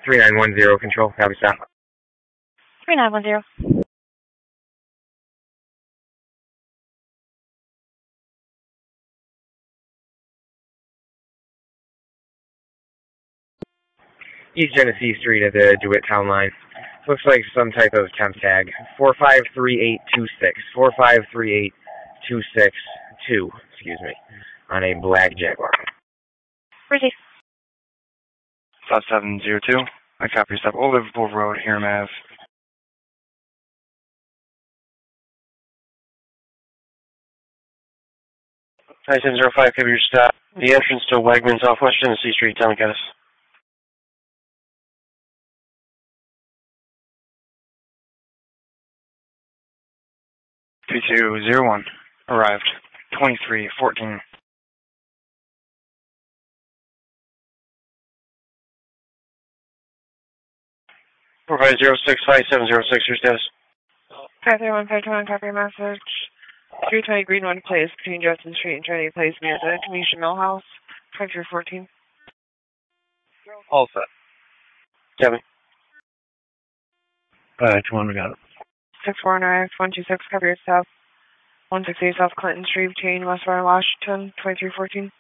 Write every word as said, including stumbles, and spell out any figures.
three nine one zero, control, copy, stop. three nine one zero. East Genesee Street at the DeWitt Town Line. Looks like some type of temp tag. four five three eight two six. four five three eight two six two, excuse me, on a black Jaguar. Receive. five seven zero two. I copy stop Old Liverpool Road, Hiram Ave. nine seven zero five, cover your stop. The entrance to Wegmans off West Genesee Street, Town Caddis. two two zero one. Arrived. twenty-three fourteen. four five zero six five seven zero six, your status. five three one five two one, copy your message. three twenty Greenwood Place, between Justin Street and Trinity Place, near the Commission Mill House, five three fourteen. All set. Kevin. Alright, one, we got it. six four nine one two six, cover your south. one sixty-eight South Clinton Street, between Westwater and Washington, twenty-three fourteen.